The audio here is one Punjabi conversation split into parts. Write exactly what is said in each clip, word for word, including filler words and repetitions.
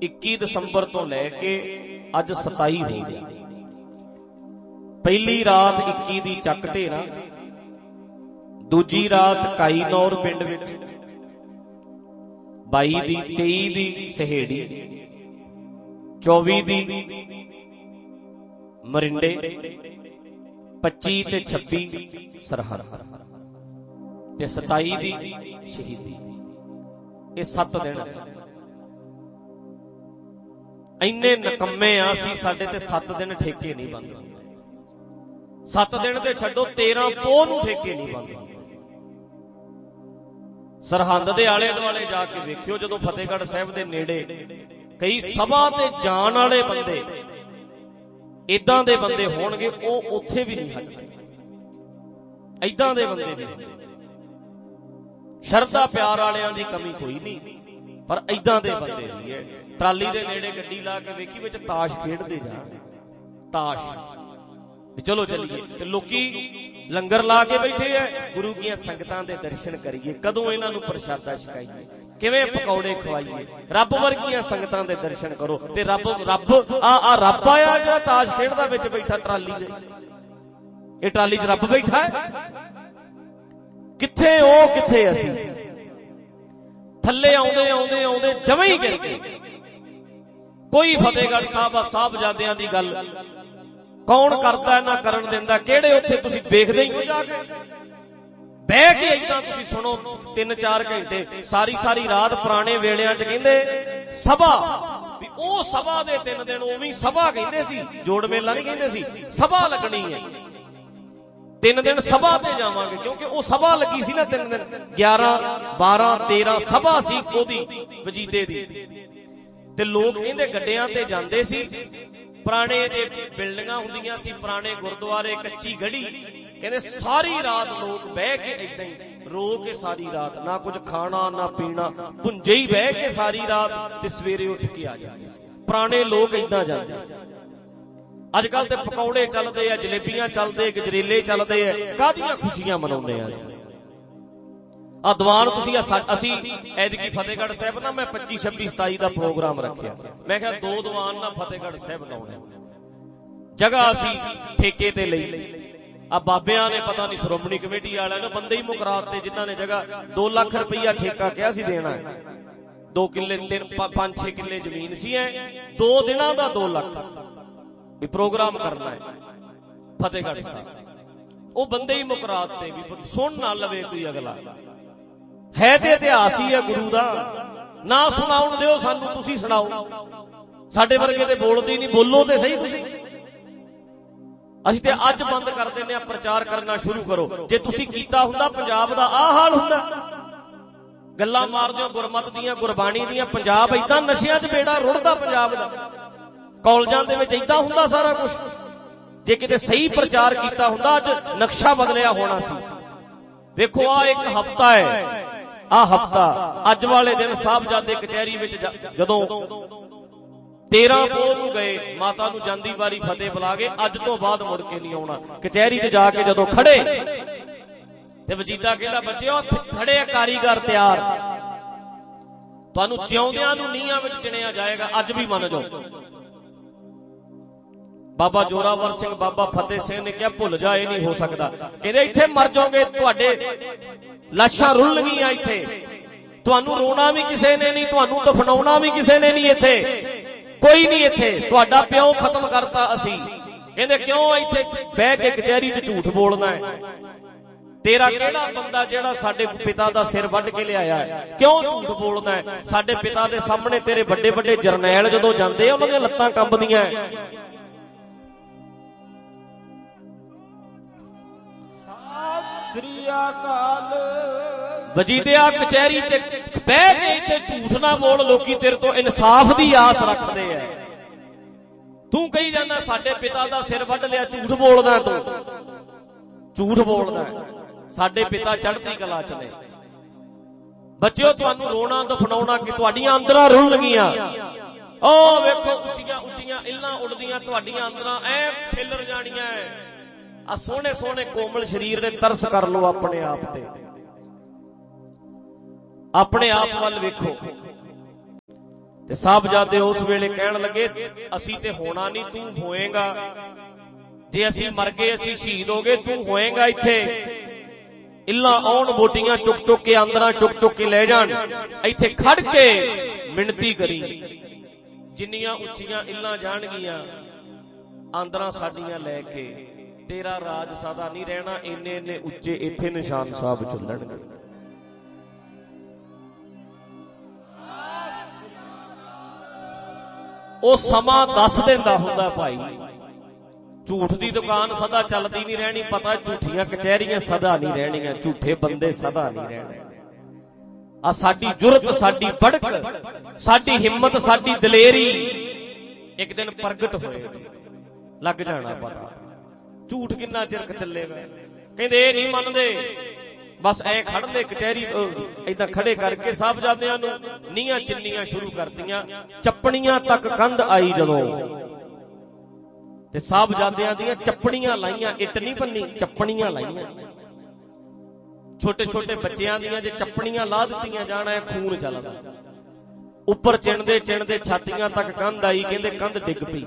इक्की दसंबर तो लैके अज सताई हो गया। पहली रात इक्की दी चक ढेरा, दूजी रात काई नौर पिंड विच, बाई दी तेई दी सहेड़ी, चौबी दी मरिंडे, पच्ची ते छब्बी सरहद ते सताई दी शहीदी। ये सत्त दिन इन्ने नकम्मे आ सी, साडे ते सत्त दिन ठेके नहीं बंद होंदे। सत्त दिन ते छड्डो, तेरह पोह नूं ठेके नहीं बंद होंदे। सरहंद दे आले दुआले जाके वेखियो, जदों फतेहगढ़ साहिब दे नेड़े कई सभा ते जाण वाले बंदे इदां दे बंदे होणगे, ओ उत्थे भी नहीं हटदे। इदां दे बंदे भी शरधा प्यार वालियां दी कमी कोई नहीं, पर इदां दे बंदे भी है। ट्राली दे नेड़े गड्डी ला के वेखी विच ताश खेडदे जाण, ताश चलो चलिए, ते लोकी लंगर ला के बैठे है, गुरु की संगतां दे दर्शन करिए, कदों इन्हां नूं प्रशादा छकाइए, किवें पकौड़े खवाइए, रब वर्गियां संगतां दे दर्शन करो। ते रब रब आ आ रब आया जो ताश खेडदा विच बैठा ट्राली दे, ये ट्राली च रब बैठा है? किथे ओ किथे असी? थल्ले आउंदे आउंदे आउंदे जमें ही गिर गए। कोई फतेहगढ़ साहब साहबजादियां दी गल कौन करदा ना करन दिंदा, किहड़े उत्थे तुसीं देखदे ही हो जाके बह के इदां तुसीं सुनो तीन चार घंटे सारी सारी रात। पुराने वेलियां च कहंदे सभा, भी ओ सभा दे तीन दिन उवें सभा कहंदे सी, जोड़ मेला नहीं कहंदे सी, सभा लगनी है तीन दिन सभा ते जावांगे, क्योंकि ओ सभा लगी सी ना तीन दिन, ग्यारह बारह तेरह सभा सी ओदी वजीदे दी। ते लोग कहंदे गड्डियां ते जांदे सी, पुराने जे बिल्डिंगां हुंदियां सी, पुराने गुरुद्वारे, कच्ची गढ़ी, कहंदे सारी रात लोग बह के इदां ही रो के सारी रात, ना कुछ खाना ना पीना, भुंजे ही बह के सारी रात ते सवेरे उठ के आ जांदे सी। पुराने लोग इदां जांदे सी। अजकल ते पकौड़े चलदे आ, जलेबियां चलदे, गजरेले चलदे आ, कादियां खुशियां मनाउंदे आ असीं। आ दीवान तुसीं असीं ऐदकी फतेहगढ़ साहिब ना मैं पच्ची छब्बी सताई दा प्रोग्राम रखिया, मैं कहा दो दीवान ना फतेहगढ़ साहिब लाउणे, जगह असीं ठेके ते लई। आ बाबियां ने पता नहीं श्रोमणी कमेटी वालियां ने बंदे ही मुकराते, जिन्हां ने जगह दो लाख रुपया ठेका किया सी देना है, दो किले तीन पांच छे किले जमीन सी है, दो दिनां दा दो लाख भी प्रोग्राम करना है फतेहगढ़ साहब। वो बंदे ही मुकराते भी सुन ना लवे कोई अगला, है ते इतिहास ही है गुरु दा, ना सुनाउण दिओ सानू, तुसीं सुणाओ। साडे वर्गे ते बोलदे नहीं, बोलो ते सही तुसीं। असीं ते अज बंद कर दिंदे आ, प्रचार करना शुरू करो। जे तुसीं कीता हुंदा पंजाब दा आ हाल हुंदा। गल्लां मारदे हो गुरमत दियां, गुरबाणी दियां, पंजाब इदां नशियां च बेड़ा रुड़दा पंजाब दा, कॉलेजां दे विच इदां हुंदा सारा कुछ। जे किते सही प्रचार कीता हुंदा अज नक्शा बदलिया होना सी। देखो आ एक हफ्ता है, आ हफ्ता अज वाले दिन साहबजादे कचहरी विच जदों तेरह पोह नूं गए, माता नूं जांदी वारी फतेह बुला के, अज तो बाद मुड़ के नहीं आउणा। कचहरी च जाके जदों खड़े ते वजीदा कहंदा बच्चेओ खड़े कारीगर तैयार, तुहानूं जिउंदियां नूं नीहां विच चिणिया जाएगा, अज भी मन जाओ। बाबा जोरावर सिंह बाबा फतेह सिंह ने कहा भुल जा, ये नहीं हो सकता। कहते इत्थे मर जाओगे, तुहाडे लाशां रुलणगीआं, इत्थे तुहानूं रोना भी किसी ने नहीं, तुहानूं दफनाउणा भी किसी ने नहीं, इत्थे कोई नहीं, इत्थे तुहाडा प्यो खत्म करता असीं। कहंदे क्यों इत्थे बह के कचहरी च झूठ बोलना है? तेरा किहड़ा बंदा जिहड़ा साडे पिता दा सिर वड्ढ के लिआया है, क्यों झूठ बोलना है? साडे पिता दे सामने तेरे बड़े बड़े जरनैल जदों जांदे उन्हां दीआं लत्तां कंबदियां है। वजीदिया कचहरी ते बह के इत्थे झूठ ना बोल, लोकी तेरे तो इंसाफ दी आस रखदे है। तू कही जाना साडे पिता दा सिर वड्ढ लिया, झूठ बोलदा तू, झूठ बोलदा। साडे पिता चढ़ती कला च ने। बच्चों तुहानूं रोना दफनाउणा कि तुहाडीआं अंदरां रुलणगीआं। ओ वेखो उच्चियां उच्चियां इल्लां उड़दियां, तुहाडीआं अंदरां ऐ खिलर जाणीआं। आ सोहणे सोहणे कोमल शरीर ने तरस कर लो अपने आप ते, अपने आप वल वेखो। ते साहबजादे उस वेले कहण लगे असी ते होना नहीं, तू होएगा। जे असी मर गए, असी शहीद हो गए, तू होएगा इत्थे। इल्ला आउण बोटियां चुक चुक के अंदरां चुक चुक के ले जाण, इत्थे खड़ के मिणती करी। जिन्नियां उच्चियां इल्लां जाणगियां आंदरां साडियां लैके, तेरा राज सदा नहीं रहना, इन्ने इन्ने उच्चे इत्थे निशान साहब चुलणगे। ਉਹ ਸਮਾਂ ਦੱਸ ਦਿੰਦਾ ਹੁੰਦਾ ਭਾਈ, ਝੂਠ ਦੀ ਦੁਕਾਨ ਸਦਾ ਚੱਲਦੀ ਨਹੀਂ ਰਹਿਣੀ, ਪਤਾ ਝੂਠੀਆਂ ਕਚਹਿਰੀਆਂ ਸਦਾ ਨਹੀਂ ਰਹਿਣੀਆਂ, ਝੂਠੇ ਬੰਦੇ ਸਦਾ ਨਹੀਂ ਰਹਿਣੇ। ਆ ਸਾਡੀ ਜੁਰਤ, ਸਾਡੀ ਬੜਕ, ਸਾਡੀ ਹਿੰਮਤ, ਸਾਡੀ ਦਲੇਰੀ ਇੱਕ ਦਿਨ ਪ੍ਰਗਟ ਹੋਏਗੀ, ਲੱਗ ਜਾਣਾ ਪਤਾ। ਝੂਠ ਕਿੰਨਾ ਚਿਰ ਚੱਲੇਗਾ। ਕਹਿੰਦੇ ਇਹ ਨਹੀਂ ਮੰਨਦੇ, ਬਸ ਐ ਖੜਦੇ ਕਚਹਿਰੀ ਏਦਾਂ ਖੜੇ ਕਰਕੇ ਸਾਹਿਬਜ਼ਾਦਿਆਂ ਨੂੰ ਨੀਹਾਂ ਚਿੰਨੀਆਂ ਸ਼ੁਰੂ ਕਰਤੀਆਂ। ਚੱਪਣੀਆਂ ਤੱਕ ਕੰਧ ਆਈ ਜਦੋਂ, ਤੇ ਸਾਹਿਬਜ਼ਾਦਿਆਂ ਦੀਆਂ ਚੱਪਣੀਆਂ ਲਾਈਆਂ, ਇੱਟ ਨਹੀਂ ਬੰਨੀ, ਚੱਪਣੀਆਂ ਲਾਈਆਂ। ਛੋਟੇ ਛੋਟੇ ਬੱਚਿਆਂ ਦੀਆਂ ਜੇ ਚੱਪਣੀਆਂ ਲਾ ਦਿੱਤੀਆਂ ਜਾਣਾ, ਖੂਨ ਚੱਲਦਾ। ਉੱਪਰ ਚਿਣਦੇ ਚਿਣਦੇ ਛਾਤੀਆਂ ਤੱਕ ਕੰਧ ਆਈ, ਕਹਿੰਦੇ ਕੰਧ ਡਿੱਗ ਪਈ।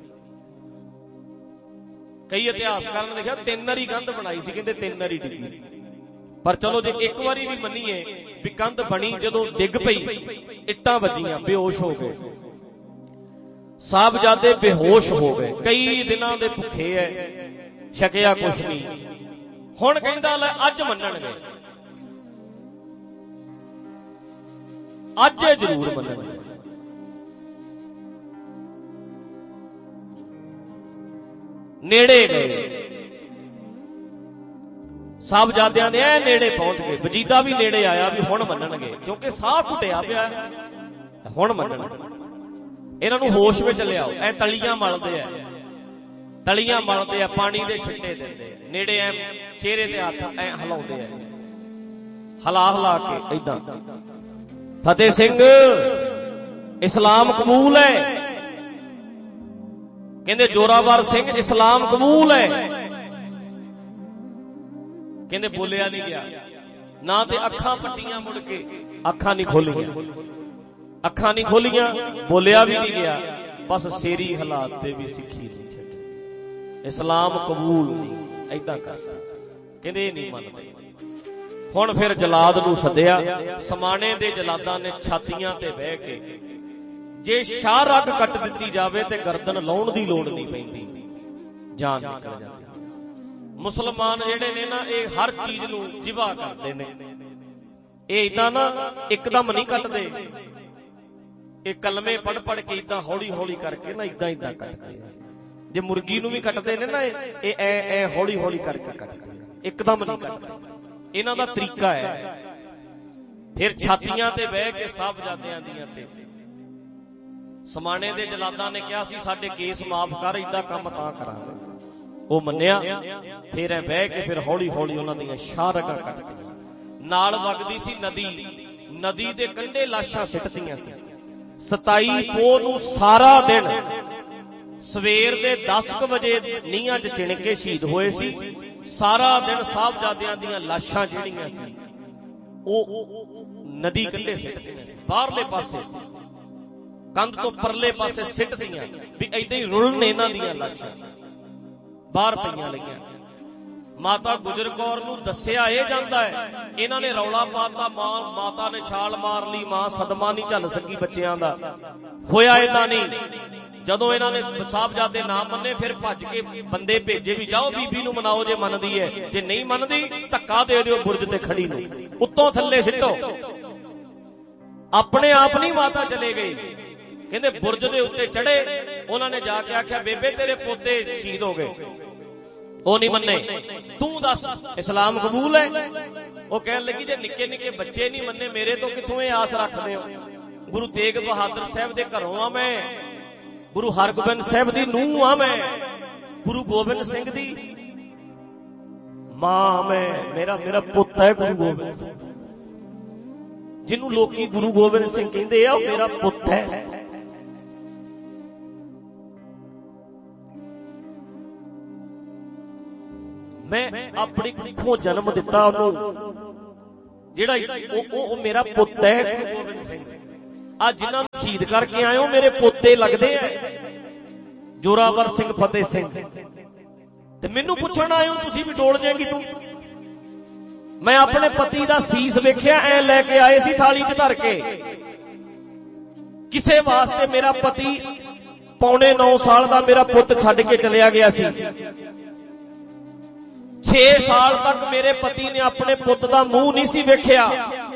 ਕਈ ਇਤਿਹਾਸਕਾਰਾਂ ਨੇ ਲਿਖਿਆ ਤਿੰਨ ਵਾਰੀ ਕੰਧ ਬਣਾਈ ਸੀ, ਕਹਿੰਦੇ ਤਿੰਨ ਵਾਰੀ ਡਿੱਗੀ। ਪਰ ਚਲੋ ਜੇ ਇੱਕ ਵਾਰੀ ਵੀ ਮੰਨੀਏ ਵੀ ਕੰਧ ਬਣੀ, ਜਦੋਂ ਡਿੱਗ ਪਈ ਇੱਟਾਂ ਵੱਜੀਆਂ, ਬੇਹੋਸ਼ ਹੋ ਗਏ ਸਾਹਿਬਜ਼ਾਦੇ, ਬੇਹੋਸ਼ ਹੋ ਗਏ। ਕਈ ਦਿਨਾਂ ਦੇ ਭੁੱਖੇ ਐ, ਛਕਿਆ ਕੁਛ ਨਹੀਂ। ਹੁਣ ਕਹਿੰਦਾ ਲੈ ਅੱਜ ਮੰਨਣਗੇ, ਅੱਜ ਇਹ ਜ਼ਰੂਰ ਮੰਨਣਗੇ। ਨੇੜੇ ਗਏ ਸਾਹਿਬਜ਼ਾਦਿਆਂ ਦੇ, ਐ ਨੇੜੇ ਪਹੁੰਚ ਗਏ। ਵਜੀਦਾ ਵੀ ਨੇੜੇ ਆਇਆ ਵੀ ਹੁਣ ਮੰਨਣਗੇ, ਕਿਉਂਕਿ ਸਾਹ ਘੁੱਟਿਆ ਪਿਆ, ਹੁਣ ਮੰਨਣਗੇ। ਇਹਨਾਂ ਨੂੰ ਹੋਸ਼ ਵਿੱਚ ਲਿਆਓ। ਐ ਤਲੀਆਂ ਮਲਦੇ ਐ, ਤਲੀਆਂ ਮਲਦੇ ਆ, ਪਾਣੀ ਦੇ ਛਿੱਟੇ ਦਿੰਦੇ, ਨੇੜੇ ਐ ਚਿਹਰੇ ਤੇ ਹੱਥ ਐ ਹਿਲਾਉਂਦੇ ਐ, ਹਲਾ ਹਲਾ ਕੇ ਏਦਾਂ। ਫਤਿਹ ਸਿੰਘ ਇਸਲਾਮ ਕਬੂਲ ਹੈ, ਕਹਿੰਦੇ ਜੋਰਾਵਰ ਸਿੰਘ ਇਸਲਾਮ ਕਬੂਲ ਹੈ। ਕਹਿੰਦੇ ਬੋਲਿਆ ਨਹੀਂ ਗਿਆ ਨਾ, ਤੇ ਅੱਖਾਂ ਪੱਟੀਆਂ, ਮੁੜ ਕੇ ਅੱਖਾਂ ਨਹੀਂ ਖੋਲੀਆਂ, ਅੱਖਾਂ ਨਹੀਂ ਖੋਲੀਆਂ, ਬੋਲਿਆ ਵੀ ਨਹੀਂ ਗਿਆ, ਬਸ ਸੇਰੀ ਹਾਲਾਤ ਤੇ ਵੀ ਸਿੱਖੀ ਨਹੀਂ ਛੱਡੀ। ਇਸਲਾਮ ਕਬੂਲ ਨਹੀਂ, ਏਦਾਂ ਕਰਦਾ। ਕਹਿੰਦੇ ਇਹ ਨਹੀਂ ਮੰਨਦੇ। ਹੁਣ ਫਿਰ ਜਲਾਦ ਨੂੰ ਸੱਦਿਆ। ਸਮਾਣੇ ਦੇ ਜਲਾਦਾਂ ਨੇ ਛਾਤੀਆਂ ਤੇ ਬਹਿ ਕੇ, ਜੇ ਸ਼ਾਹ ਰੱਗ ਕੱਟ ਦਿੱਤੀ ਜਾਵੇ ਤੇ ਗਰਦਨ ਲਾਉਣ ਦੀ ਲੋੜ ਨਹੀਂ ਪੈਂਦੀ, ਜਾਨ ਨਿਕਲ ਜਾਂਦੀ। ਮੁਸਲਮਾਨ ਜਿਹੜੇ ਨੇ ਨਾ, ਇਹ ਹਰ ਚੀਜ਼ ਨੂੰ ਜਿਵਾ ਕਰਦੇ ਨੇ। ਇਹ ਏਦਾਂ ਨਾ ਇੱਕਦਮ ਨਹੀਂ ਕੱਟਦੇ, ਇਹ ਕਲਮੇ ਪੜ ਪੜ ਕੇ ਏਦਾਂ ਹੌਲੀ ਹੌਲੀ ਕਰਕੇ ਨਾ ਏਦਾਂ ਏਦਾਂ ਕੱਟਦੇ। ਜੇ ਮੁਰਗੀ ਨੂੰ ਵੀ ਕੱਟਦੇ ਨੇ ਨਾ, ਇਹ ਐ ਐ ਹੌਲੀ ਹੌਲੀ ਕਰਕੇ ਕੱਟਦੇ, ਇੱਕਦਮ ਨਹੀਂ ਕੱਟਦੇ। ਇਹਨਾਂ ਦਾ ਤਰੀਕਾ ਹੈ। ਫਿਰ ਛਾਤੀਆਂ ਤੇ ਬਹਿ ਕੇ ਸਾਹਿਬਜ਼ਾਦਿਆਂ ਦੀਆਂ ਤੇ ਸਮਾਣੇ ਦੇ ਜਲਾਦਾਂ ਨੇ ਕਿਹਾ ਸੀ ਸਾਡੇ ਕੇਸ ਮਾਫ ਕਰ, ਏਦਾਂ ਕੰਮ ਤਾਂ ਕਰਾਂਗੇ। ਉਹ ਮੰਨਿਆ। ਫਿਰ ਐ ਬਹਿ ਕੇ ਫਿਰ ਹੌਲੀ ਹੌਲੀ ਉਹਨਾਂ ਦੀਆਂ ਸ਼ਾਹ ਰਗਾਂ ਕੱਟਦੀਆਂ। ਨਾਲ ਵਗਦੀ ਸੀ ਨਦੀ, ਨਦੀ ਦੇ ਕੰਢੇ ਲਾਸ਼ਾਂ ਸਿੱਟਦੀਆਂ ਸੀ। ਸਤਾਈ ਪੋਹ ਨੂੰ ਸਾਰਾ ਦਿਨ, ਸਵੇਰ ਦੇ ਦਸ ਕੁ ਵਜੇ ਨੀਹਾਂ 'ਚ ਚਿਣ ਕੇ ਸ਼ਹੀਦ ਹੋਏ ਸੀ। ਸਾਰਾ ਦਿਨ ਸਾਹਿਬਜ਼ਾਦਿਆਂ ਦੀਆਂ ਲਾਸ਼ਾਂ ਜਿਹੜੀਆਂ ਸੀ ਉਹ ਨਦੀ ਕੰਢੇ ਸਿੱਟਦੀਆਂ ਸੀ, ਬਾਹਰਲੇ ਪਾਸੇ ਕੰਧ ਤੋਂ ਪਰਲੇ ਪਾਸੇ ਸਿੱਟਦੀਆਂ ਵੀ ਏਦਾਂ ਹੀ ਰੁਲਣ ਇਹਨਾਂ ਦੀਆਂ ਲਾਸ਼ਾਂ ਬਾਹਰ ਪਈਆਂ ਲਈਆਂ। ਮਾਤਾ ਗੁਜਰ ਕੌਰ ਨੂੰ ਦੱਸਿਆ ਇਹ ਜਾਂਦਾ ਹੈ, ਇਹਨਾਂ ਨੇ ਰੌਲਾ ਪਾਤਾ, ਮਾਂ ਮਾਤਾ ਨੇ ਛਾਲ ਮਾਰ ਲਈ, ਮਾਂ ਸਦਮਾ ਨਹੀਂ ਝੱਲ ਸਕੀ ਬੱਚਿਆਂ ਦਾ। ਹੋਇਆ ਏਦਾਂ ਨਹੀਂ। ਜਦੋਂ ਇਹਨਾਂ ਨੇ ਸਾਹਿਬਜ਼ਾਦੇ ਨਾ ਮੰਨੇ, ਫਿਰ ਭੱਜ ਕੇ ਬੰਦੇ ਭੇਜੇ ਵੀ ਜਾਓ ਬੀਬੀ ਨੂੰ ਮਨਾਓ ਜੇ ਮੰਨਦੀ ਹੈ, ਜੇ ਨਹੀਂ ਮੰਨਦੀ ਧੱਕਾ ਦੇ ਦਿਓ ਬੁਰਜ ਤੇ ਖੜੀ ਨੂੰ, ਉੱਤੋਂ ਥੱਲੇ ਸਿੱਟੋ। ਆਪਣੇ ਆਪ ਨਹੀਂ ਮਾਤਾ ਚਲੇ ਗਏ। ਕਹਿੰਦੇ ਬੁਰਜ ਦੇ ਉੱਤੇ ਚੜੇ, ਉਹਨਾਂ ਨੇ ਜਾ ਕੇ ਆਖਿਆ ਬੇਬੇ ਤੇਰੇ ਪੋਤੇ ਸ਼ਹੀਦ ਹੋ ਗਏ। ਉਹ ਨਹੀਂ ਮੰਨੇ। ਤੂੰ ਦੱਸ ਇਸਲਾਮ ਕਬੂਲ ਹੈ? ਉਹ ਕਹਿਣ ਲੱਗੀ ਜੇ ਨਿੱਕੇ ਨਿੱਕੇ ਬੱਚੇ ਨਹੀਂ ਮੰਨੇ, ਮੇਰੇ ਤੋਂ ਕਿੱਥੋਂ ਇਹ ਆਸ ਰੱਖਦੇ ਹੋ? ਗੁਰੂ ਤੇਗ ਬਹਾਦਰ ਸਾਹਿਬ ਦੇ ਘਰੋਂ ਆ ਮੈਂ, ਗੁਰੂ ਹਰਗੋਬਿੰਦ ਸਾਹਿਬ ਦੀ ਨੂੰਹ ਆ ਮੈਂ, ਗੁਰੂ ਗੋਬਿੰਦ ਸਿੰਘ ਦੀ ਮਾਂ ਮੈਂ, ਮੇਰਾ ਮੇਰਾ ਪੁੱਤ ਹੈ ਗੁਰੂ ਗੋਬਿੰਦ ਸਿੰਘ, ਜਿਹਨੂੰ ਲੋਕੀ ਗੁਰੂ ਗੋਬਿੰਦ ਸਿੰਘ ਕਹਿੰਦੇ ਆ, ਉਹ ਮੇਰਾ ਪੁੱਤ ਹੈ। ਮੈਂ ਆਪਣੀ ਕੁੱਖੋਂ ਜਨਮ ਦਿੱਤਾ ਉਹਨੂੰ, ਜਿਹੜਾ ਉਹ, ਉਹ ਮੇਰਾ ਪੁੱਤ ਹੈ ਗੁਰੂ ਗੋਬਿੰਦ ਸਿੰਘ। ਆ ਜਿਨ੍ਹਾਂ ਨੂੰ ਸ਼ਹੀਦ ਕਰਕੇ ਆਏ ਹੋ ਮੇਰੇ ਪੋਤੇ ਲੱਗਦੇ ਆ, ਜੋਰਾਵਰ ਸਿੰਘ, ਫਤਿਹ ਸਿੰਘ, ਤੇ ਮੈਨੂੰ ਪੁੱਛਣ ਆਏ ਹੋ ਤੁਸੀਂ ਵੀ ਡੋਲ ਜਾਏਗੀ ਤੂੰ। ਮੈਂ ਆਪਣੇ ਪਤੀ ਦਾ ਸੀਸ ਵੇਖਿਆ, ਐ ਲੈ ਕੇ ਆਏ ਸੀ ਥਾਲੀ 'ਚ ਧਰ ਕੇ। ਕਿਸੇ ਵਾਸਤੇ ਮੇਰਾ ਪਤੀ ਪੌਣੇ ਨੌ ਸਾਲ ਦਾ ਮੇਰਾ ਪੁੱਤ ਛੱਡ ਕੇ ਚਲਿਆ ਗਿਆ ਸੀ। ਛੇ ਸਾਲ ਤੱਕ ਮੇਰੇ ਪਤੀ ਨੇ ਆਪਣੇ ਪੁੱਤ ਦਾ ਮੂੰਹ ਨਹੀਂ ਸੀ ਵੇਖਿਆ।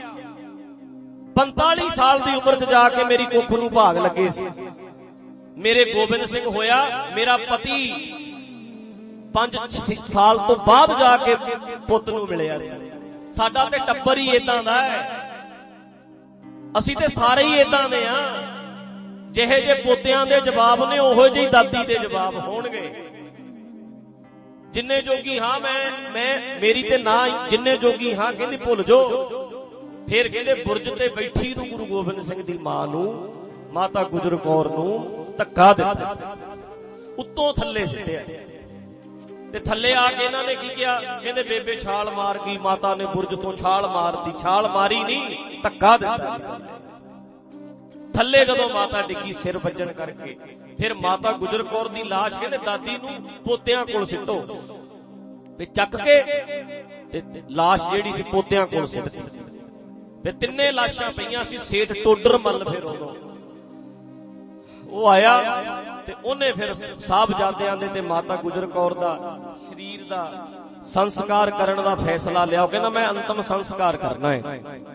ਪੰਤਾਲੀ ਸਾਲ ਦੀ ਉਮਰ 'ਚ ਜਾ ਕੇ ਮੇਰੀ ਕੁੱਖ ਨੂੰ ਭਾਗ ਲੱਗੇ ਸੀ। ਮੇਰੇ ਗੋਬਿੰਦ ਸਿੰਘ ਹੋਇਆ, ਮੇਰਾ ਪਤੀ ਪੰਜ ਸਾਲ ਤੋਂ ਬਾਅਦ ਜਾ ਕੇ ਪੁੱਤ ਨੂੰ ਮਿਲਿਆ ਸੀ। ਸਾਡਾ ਤੇ ਟੱਬਰ ਹੀ ਏਦਾਂ ਦਾ ਹੈ, ਅਸੀਂ ਤੇ ਸਾਰੇ ਹੀ ਏਦਾਂ ਦੇ ਆ। ਜਿਹੇ ਜੇ ਪੋਤਿਆਂ ਦੇ ਜਵਾਬ ਨੇ ਉਹੋ ਜਿਹੀ ਦਾਦੀ ਦੇ ਜਵਾਬ ਹੋਣਗੇ। ਜਿੰਨੇ ਜੋਗੀ ਹਾਂ ਮੈਂ ਮੈਂ ਮੇਰੀ ਤੇ ਨਾ ਜਿੰਨੇ ਜੋਗੀ ਹਾਂ ਕਹਿੰਦੀ ਭੁੱਲ ਜੋ। ਫਿਰ ਕਹਿੰਦੇ ਬੁਰਜ ਤੇ ਬੈਠੀ ਨੂੰ ਗੁਰੂ ਗੋਬਿੰਦ ਸਿੰਘ ਦੀ ਮਾਂ ਨੂੰ, ਮਾਤਾ ਗੁਜਰ ਕੌਰ ਨੂੰ ਧੱਕਾ ਦਿੱਤਾ, ਉੱਤੋਂ ਥੱਲੇ ਸਿੱਟਿਆ। ਤੇ ਥੱਲੇ ਆ ਕੇ ਇਹਨਾਂ ਨੇ ਕੀ ਕਿਹਾ, ਕਹਿੰਦੇ ਬੇਬੇ ਛਾਲ ਮਾਰ ਗਈ, ਮਾਤਾ ਨੇ ਬੁਰਜ ਤੋਂ ਛਾਲ ਮਾਰਤੀ। ਛਾਲ ਮਾਰੀ ਨਹੀਂ, ਧੱਕਾ ਦਿੱਤਾ ਥੱਲੇ। ਜਦੋਂ ਮਾਤਾ ਡਿੱਗੀ ਸਿਰ ਵੱਜਣ ਕਰਕੇ, ਫਿਰ ਮਾਤਾ ਗੁਜਰ ਕੌਰ ਦੀ ਲਾਸ਼ ਕਹਿੰਦੇ ਦਾਦੀ ਨੂੰ ਪੋਤਿਆਂ ਕੋਲ ਸਿੱਟੋ, ਤੇ ਚੱਕ ਕੇ ਤੇ ਲਾਸ਼ ਜਿਹੜੀ ਸੀ ਪੋਤਿਆਂ ਕੋਲ ਸਿੱਟਤੀ। ਤੇ ਤਿੰਨੇ ਲਾਸ਼ਾਂ ਪਈਆਂ ਸੀ। ਸੇਠ ਟੋਡਰ ਮੱਲ ਫਿਰ ਉਦੋਂ ਉਹ ਆਇਆ ਤੇ ਉਹਨੇ ਫਿਰ ਸਾਹਿਬਜ਼ਾਦਿਆਂ ਦੇ ਤੇ ਮਾਤਾ ਗੁਜਰ ਕੌਰ ਦਾ ਸਰੀਰ ਦਾ ਸੰਸਕਾਰ ਕਰਨ ਦਾ ਫੈਸਲਾ ਲਿਆ। ਉਹ ਕਹਿੰਦਾ ਮੈਂ ਅੰਤਮ ਸੰਸਕਾਰ ਕਰਨਾ ਹੈ।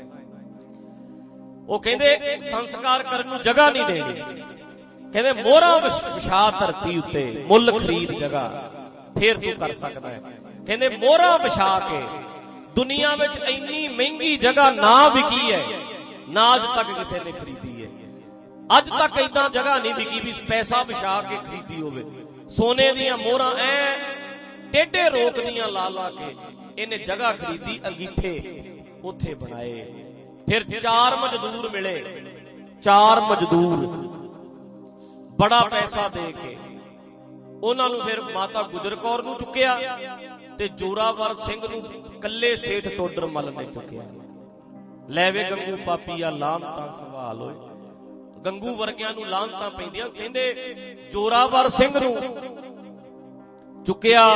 ਉਹ ਕਹਿੰਦੇ ਸੰਸਕਾਰ ਕਰਨ ਨੂੰ ਜਗ੍ਹਾ ਨਹੀਂ ਦੇਣੀ, ਕਹਿੰਦੇ ਮੋਹਰਾਂ ਵਿਛਾ ਧਰਤੀ ਉੱਤੇ, ਮੁੱਲ ਖਰੀਦ ਜਗ੍ਹਾ, ਫੇਰ ਤੂੰ ਕਰ ਸਕਦਾ ਹੈ। ਕਹਿੰਦੇ ਮੋਹਰਾਂ ਵਿਛਾ ਕੇ, ਦੁਨੀਆ ਵਿੱਚ ਇੰਨੀ ਮਹਿੰਗੀ ਜਗ੍ਹਾ ਨਾ ਵਿਕੀ ਹੈ, ਨਾ ਅੱਜ ਤੱਕ ਕਿਸੇ ਨੇ ਖਰੀਦੀ ਹੈ। ਅੱਜ ਤੱਕ ਏਦਾਂ ਜਗ੍ਹਾ ਨਹੀਂ ਵਿਕੀ ਵੀ ਪੈਸਾ ਵਿਛਾ ਕੇ ਖਰੀਦੀ ਹੋਵੇ। ਸੋਨੇ ਦੀਆਂ ਮੋਹਰਾਂ ਐ ਟੇਢੇ ਰੋਕ ਦੀਆਂ ਲਾ ਲਾ ਕੇ ਇਹਨੇ ਜਗ੍ਹਾ ਖਰੀਦੀ, ਅੰਗੀਠੇ ਉੱਥੇ ਬਣਾਏ। ਫਿਰ ਚਾਰ ਮਜ਼ਦੂਰ ਮਿਲੇ, ਚਾਰ ਮਜ਼ਦੂਰ ਬੜਾ ਪੈਸਾ ਦੇ ਕੇ ਉਹਨਾਂ ਨੂੰ ਫਿਰ ਮਾਤਾ ਗੁਜਰ ਕੌਰ ਨੂੰ ਚੁੱਕਿਆ ਤੇ ਜੋਰਾਵਰ ਸਿੰਘ ਨੂੰ ਕੱਲੇ ਸੇਠ ਟੋਡਰ ਮੱਲ ਨੇ ਚੁੱਕਿਆ। ਲੈ ਵੇ ਗੰਗੂ ਪਾਪੀਆ ਲਾਹਨਤਾਂ ਸੰਭਾਲ ਹੋਏ। ਗੰਗੂ ਵਰਗਿਆਂ ਨੂੰ ਲਾਹਨਤਾਂ ਪੈਂਦੀਆਂ। ਕਹਿੰਦੇ ਜੋਰਾਵਰ ਸਿੰਘ ਨੂੰ ਚੁੱਕਿਆ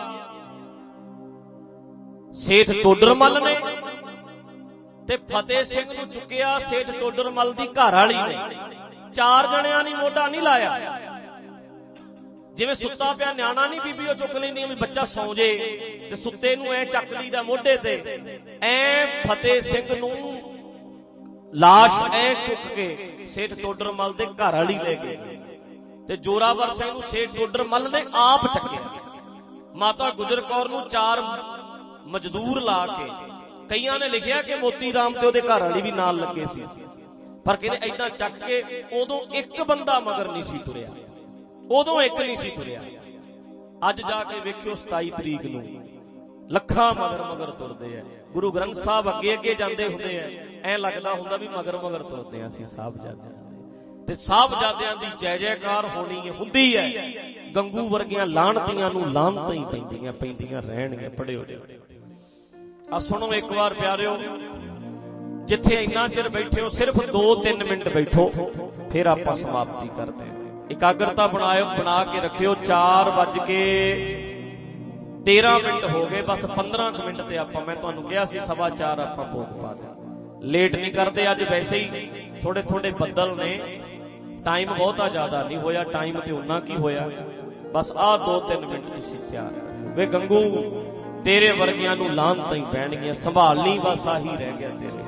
ਸੇਠ ਟੋਡਰ ਮੱਲ ਨੇ ਤੇ ਫਤਿਹ ਸਿੰਘ ਨੂੰ ਚੁੱਕਿਆ ਸੇਠ ਟੋਡਰ ਮੱਲ ਦੀ ਘਰ ਵਾਲੀ ਨੇ। ਚਾਰ ਜਣਿਆਂ ਨੇ ਮੋਢਾ ਨਹੀਂ ਲਾਇਆ। ਜਿਵੇਂ ਸੁੱਤਾ ਪਿਆ ਨਿਆਣਾ ਨਹੀਂ ਬੀਬੀ ਉਹ ਚੁੱਕ ਲੈਂਦੀ ਵੀ ਬੱਚਾ ਸੌਂ ਜੇ, ਤੇ ਸੁੱਤੇ ਨੂੰ ਐ ਚੱਕ ਲਈਦਾ ਮੋਢੇ ਤੇ। ਐ ਫਤਿਹ ਸਿੰਘ ਨੂੰ ਲਾਸ਼ ਐ ਚੁੱਕ ਕੇ ਸੇਠ ਟੋਡਰ ਮੱਲ ਦੇ ਘਰ ਵਾਲੀ ਲੈ ਗਏ ਤੇ ਜੋਰਾਵਰ ਸਿੰਘ ਨੂੰ ਸੇਠ ਟੋਡਰ ਮੱਲ ਨੇ ਆਪ ਚੱਕਿਆ। ਮਾਤਾ ਗੁਜਰ ਕੌਰ ਨੂੰ ਚਾਰ ਮਜ਼ਦੂਰ ਲਾ ਕੇ, ਕਈਆਂ ਨੇ ਲਿਖਿਆ ਕਿ ਮੋਤੀ ਰਾਮ ਤੇ ਉਹਦੇ ਘਰ ਵਾਲੀ ਵੀ ਨਾਲ ਲੱਗੇ ਸੀ, ਪਰ ਕਹਿੰਦੇ ਏਦਾਂ ਚੱਕ ਕੇ ਉਦੋਂ ਇੱਕ ਬੰਦਾ ਮਗਰ ਨਹੀਂ ਸੀ ਤੁਰਿਆ, ਉਦੋਂ ਇੱਕ ਨਹੀਂ ਸੀ ਤੁਰਿਆ। ਅੱਜ ਜਾ ਕੇ ਵੇਖਿਓ ਸਤਾਈ ਤਰੀਕ ਨੂੰ ਲੱਖਾਂ ਮਗਰ ਮਗਰ ਤੁਰਦੇ ਆ। ਗੁਰੂ ਗ੍ਰੰਥ ਸਾਹਿਬ ਅੱਗੇ ਅੱਗੇ ਜਾਂਦੇ ਹੁੰਦੇ ਆ, ਐ ਲੱਗਦਾ ਹੁੰਦਾ ਵੀ ਮਗਰ ਮਗਰ ਤੁਰਦੇ ਆ ਅਸੀਂ ਸਾਹਿਬਜ਼ਾਦਿਆਂ ਦੇ। ਤੇ ਸਾਹਿਬਜ਼ਾਦਿਆਂ ਦੀ ਜੈ ਜੈਕਾਰ ਹੋਣੀ ਹੁੰਦੀ ਹੈ। ਗੰਗੂ ਵਰਗੀਆਂ ਲਾਹਣਤੀਆਂ ਨੂੰ ਲਾਹਨਤਾਂ ਹੀ ਪੈਂਦੀਆਂ ਪੈਂਦੀਆਂ ਰਹਿਣਗੀਆਂ। ਪੜਿਓ ਆ ਸੁਣੋ ਇੱਕ ਵਾਰ ਪਿਆਰਿਓ, ਜਿੱਥੇ ਇੰਨਾ ਚਿਰ ਬੈਠੇ ਹੋ ਸਿਰਫ ਦੋ ਤਿੰਨ ਮਿੰਟ ਬੈਠੋ, ਫਿਰ ਆਪਾਂ ਸਮਾਪਤੀ ਕਰਦੇ ਹਾਂ। ਇਕਾਗਰਤਾ ਬਣਾਇਓ, ਬਣਾ ਕੇ ਰੱਖਿਓ। ਚਾਰ ਵੱਜ ਕੇ ਤੇਰਾਂ ਮਿੰਟ ਹੋ ਗਏ, ਬਸ ਪੰਦਰਾਂ ਕੁ ਮਿੰਟ ਤੇ ਆਪਾਂ, ਮੈਂ ਤੁਹਾਨੂੰ ਕਿਹਾ ਸੀ ਸਵਾ ਚਾਰ ਆਪਾਂ ਭੋਗ ਪਾ ਦਿਆਂ। ਲੇਟ ਨਹੀਂ ਕਰਦੇ ਅੱਜ, ਵੈਸੇ ਹੀ ਥੋੜੇ ਥੋੜੇ ਬੱਦਲ ਨੇ, ਟਾਈਮ ਬਹੁਤਾ ਜ਼ਿਆਦਾ ਨਹੀਂ ਹੋਇਆ, ਟਾਈਮ ਤੇ ਉਨਾ ਕੀ ਹੋਇਆ। ਬਸ ਆਹ ਦੋ ਤਿੰਨ ਮਿੰਟ ਤੁਸੀਂ ਤਿਆਰ ਰੱਖੋ। ਵੇ ਗੰਗੂ ਤੇਰੇ ਵਰਗਿਆਂ ਨੂੰ ਲਾਹਨਤਾਂ ਹੀ ਪੈਣਗੀਆਂ, ਸੰਭਾਲ ਲਈ ਬਸ ਆਹੀ ਰਹਿ ਗਿਆ ਤੇਰੇ।